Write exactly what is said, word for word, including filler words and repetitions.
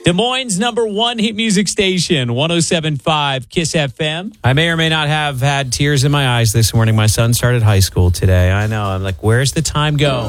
Des Moines' number one hit music station, one oh seven point five Kiss F M. I may or may not have had tears in my eyes this morning. My son started high school today. I know. I'm like, where's the time go?